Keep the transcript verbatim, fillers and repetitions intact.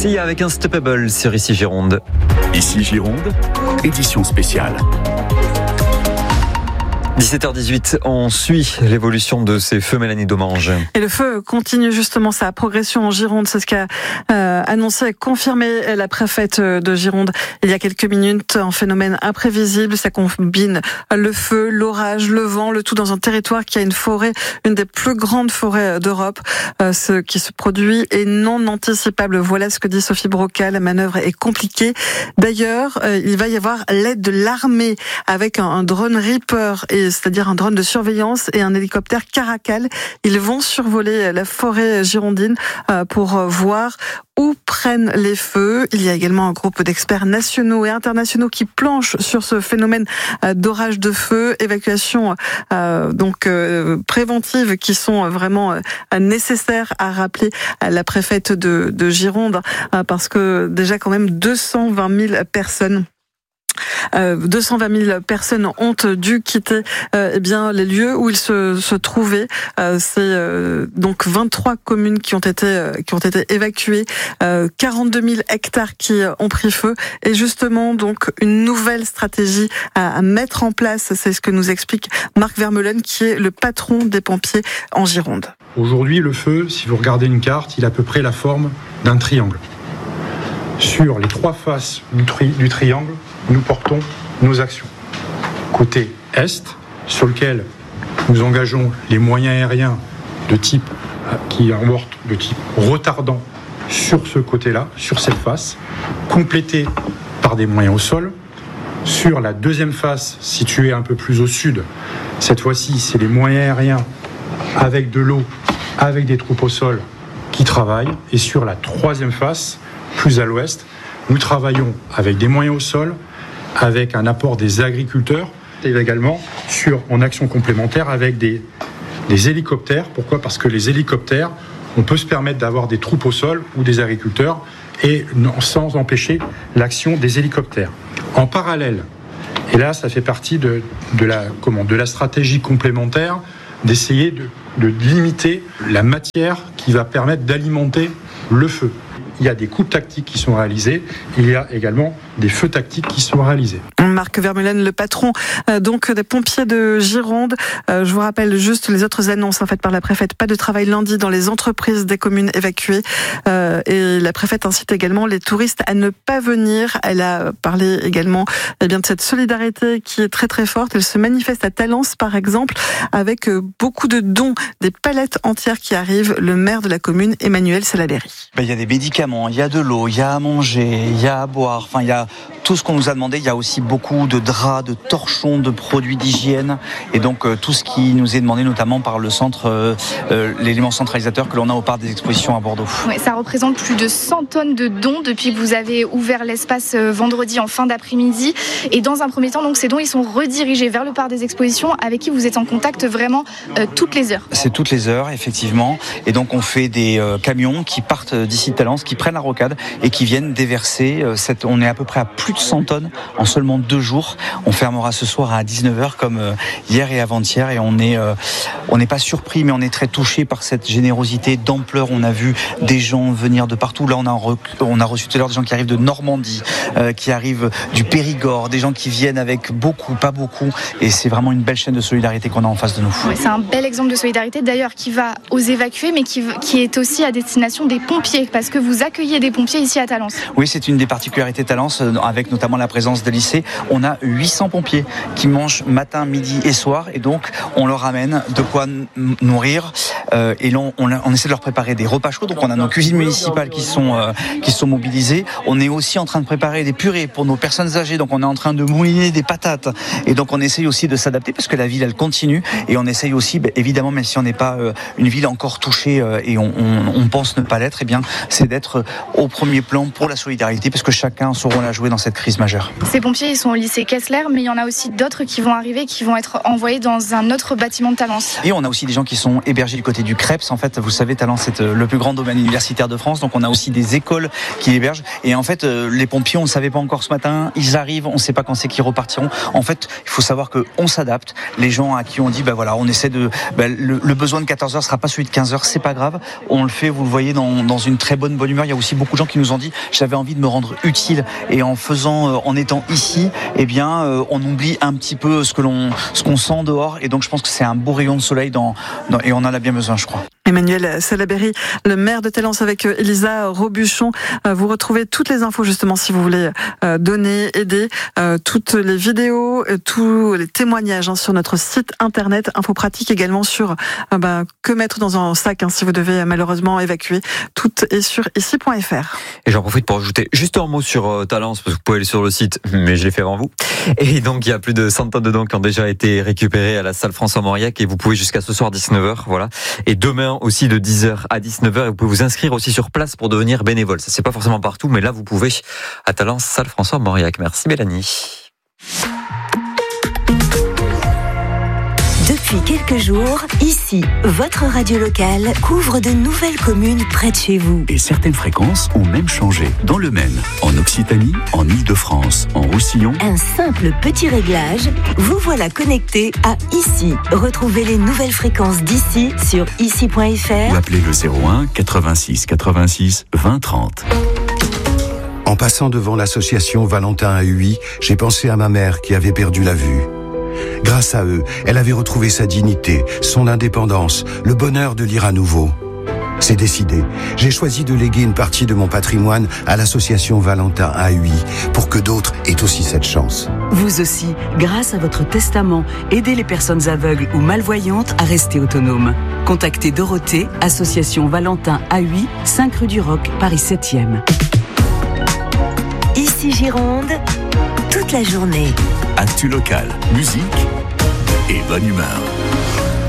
Sia avec Unstoppable sur Ici Gironde. Ici Gironde, édition spéciale. dix-sept heures dix-huit, on suit l'évolution de ces feux, Mélanie Domange. Et le feu continue justement sa progression en Gironde. C'est ce qu'a euh, annoncé et confirmé la préfète de Gironde il y a quelques minutes. Un phénomène imprévisible. Ça combine le feu, l'orage, le vent, le tout dans un territoire qui a une forêt, une des plus grandes forêts d'Europe. Euh, ce qui se produit est non anticipable. Voilà ce que dit Sophie Broca. La manœuvre est compliquée. D'ailleurs, euh, il va y avoir l'aide de l'armée avec un, un drone Reaper et c'est-à-dire un drone de surveillance et un hélicoptère Caracal. Ils vont survoler la forêt girondine pour voir où prennent les feux. Il y a également un groupe d'experts nationaux et internationaux qui planchent sur ce phénomène d'orage de feu, évacuation euh, donc euh, préventive qui sont vraiment euh, nécessaires à rappeler à la préfète de, de Gironde euh, parce que déjà quand même deux cent vingt mille personnes Euh, deux cent vingt mille personnes ont dû quitter euh, eh bien les lieux où ils se, se trouvaient. Euh, c'est euh, donc vingt-trois communes qui ont été euh, qui ont été évacuées, euh, quarante-deux mille hectares qui ont pris feu et justement donc une nouvelle stratégie à, à mettre en place. C'est ce que nous explique Marc Vermeulen qui est le patron des pompiers en Gironde. Aujourd'hui, le feu, si vous regardez une carte, il a à peu près la forme d'un triangle. Sur les trois faces du, tri- du triangle, nous portons nos actions. Côté Est, sur lequel nous engageons les moyens aériens de type qui emportent de type retardant sur ce côté-là, sur cette face, complétés par des moyens au sol. Sur la deuxième face, située un peu plus au sud, cette fois-ci, c'est les moyens aériens avec de l'eau, avec des troupes au sol qui travaillent. Et sur la troisième face, plus à l'ouest, nous travaillons avec des moyens au sol, avec un apport des agriculteurs et également sur, en action complémentaire avec des, des hélicoptères. Pourquoi ? Parce que les hélicoptères, on peut se permettre d'avoir des troupes au sol ou des agriculteurs et sans empêcher l'action des hélicoptères. En parallèle, et là ça fait partie de, de, la, comment, de la stratégie complémentaire d'essayer de, de limiter la matière qui va permettre d'alimenter le feu. Il y a des coupes tactiques qui sont réalisées, il y a également des feux tactiques qui sont réalisés. Marc Vermeulen, le patron euh, donc des pompiers de Gironde. Euh, je vous rappelle juste les autres annonces en fait par la préfète. Pas de travail lundi dans les entreprises des communes évacuées. Euh, et la préfète incite également les touristes à ne pas venir. Elle a parlé également eh bien, de cette solidarité qui est très très forte. Elle se manifeste à Talence par exemple avec euh, beaucoup de dons, des palettes entières qui arrivent. Le maire de la commune, Emmanuel Salaberry. Ben, il y a des médicaments, il y a de l'eau, il y a à manger, il y a à boire. Enfin, il y a tout ce qu'on nous a demandé. Il y a aussi beaucoup de draps, de torchons, de produits d'hygiène. Et donc, euh, tout ce qui nous est demandé, notamment par le centre, euh, euh, l'élément centralisateur que l'on a au parc des expositions à Bordeaux. Ouais, ça représente plus de cent tonnes de dons depuis que vous avez ouvert l'espace euh, vendredi en fin d'après-midi. Et dans un premier temps, donc, ces dons, ils sont redirigés vers le parc des expositions avec qui vous êtes en contact vraiment euh, toutes les heures. C'est toutes les heures, effectivement. Et donc, on fait des euh, camions qui partent d'ici Talence, qui prennent la rocade et qui viennent déverser. Euh, cette, on est à peu près à plus de cent tonnes en seulement deux jours. On fermera ce soir à dix-neuf heures comme euh, hier et avant-hier et on est, euh, on n'est pas surpris mais on est très touché par cette générosité d'ampleur. On a vu des gens venir de partout. Là, on a, re, on a reçu tout à l'heure des gens qui arrivent de Normandie, euh, qui arrivent du Périgord, des gens qui viennent avec beaucoup, pas beaucoup. Et c'est vraiment une belle chaîne de solidarité qu'on a en face de nous. Ouais, c'est un bel exemple de solidarité d'ailleurs qui va aux évacués mais qui, qui est aussi à destination des pompiers parce que vous accueillez des pompiers ici à Talence. Oui, c'est une des particularités de Talence avec notamment la présence des lycées. On a huit cents pompiers qui mangent matin, midi et soir et donc on leur amène de quoi n- nourrir euh, et l'on, on, on essaie de leur préparer des repas chauds. Donc on a nos cuisines municipales qui sont, euh, qui sont mobilisées. On est aussi en train de préparer des purées pour nos personnes âgées. Donc on est en train de mouliner des patates et donc on essaye aussi de s'adapter parce que la ville elle continue et on essaye aussi bah, évidemment même si on n'est pas euh, une ville encore touchée euh, et on, on, on pense ne pas l'être, eh bien c'est d'être au premier plan pour la solidarité parce que chacun a son rôle à jouer dans cette crise majeure. Ces pompiers ils sont lycée Kessler, mais il y en a aussi d'autres qui vont arriver, qui vont être envoyés dans un autre bâtiment de Talence. Et on a aussi des gens qui sont hébergés du côté du Creps. En fait, vous savez, Talence, c'est le plus grand domaine universitaire de France, donc on a aussi des écoles qui hébergent. Et en fait, les pompiers, on ne savait pas encore ce matin, ils arrivent, on ne sait pas quand c'est qu'ils repartiront. En fait, il faut savoir qu'on s'adapte. Les gens à qui on dit, ben voilà, on essaie de, ben le, le besoin de quatorze heures sera pas celui de quinze heures, c'est pas grave. On le fait, vous le voyez, dans, dans une très bonne bonne humeur. Il y a aussi beaucoup de gens qui nous ont dit, j'avais envie de me rendre utile, et en faisant, en étant ici, eh bien, on oublie un petit peu ce que l'on, ce qu'on sent dehors. Et donc, je pense que c'est un beau rayon de soleil dans, dans et on en a bien besoin, je crois. Emmanuel Salaberry, le maire de Talence, avec Elisa Robuchon. Vous retrouvez toutes les infos justement si vous voulez donner, aider, toutes les vidéos, tous les témoignages hein, sur notre site internet. Info pratique également sur bah, que mettre dans un sac hein, si vous devez malheureusement évacuer. Tout est sur ici point f r. Et j'en profite pour ajouter juste un mot sur euh, Talence, parce que vous pouvez aller sur le site, mais je l'ai fait avant vous. Et donc il y a plus de cent tonnes de dons qui ont déjà été récupérées à la salle François-Mauriac, et vous pouvez jusqu'à ce soir dix-neuf heures, voilà. Et demain aussi de dix heures à dix-neuf heures, et vous pouvez vous inscrire aussi sur place pour devenir bénévole. Ça c'est pas forcément partout, mais là vous pouvez à Talence, salle François-Mauriac. Merci Mélanie. Depuis quelques jours, ici, votre radio locale couvre de nouvelles communes près de chez vous. Et certaines fréquences ont même changé. Dans le Maine, en Occitanie, en Île-de-France, en Roussillon. Un simple petit réglage, vous voilà connecté à Ici. Retrouvez les nouvelles fréquences d'ici sur ici point f r. Ou appelez le zéro un quatre-vingt-six quatre-vingt-six vingt trente. En passant devant l'association Valentin A U I, j'ai pensé à ma mère qui avait perdu la vue. Grâce à eux, elle avait retrouvé sa dignité, son indépendance, le bonheur de lire à nouveau. C'est décidé. J'ai choisi de léguer une partie de mon patrimoine à l'association Valentin A U I pour que d'autres aient aussi cette chance. Vous aussi, grâce à votre testament, aidez les personnes aveugles ou malvoyantes à rester autonomes. Contactez Dorothée, association Valentin A U I, cinq rue du Roc, Paris septième. Ici Gironde, toute la journée. Actu local, musique et bonne humeur.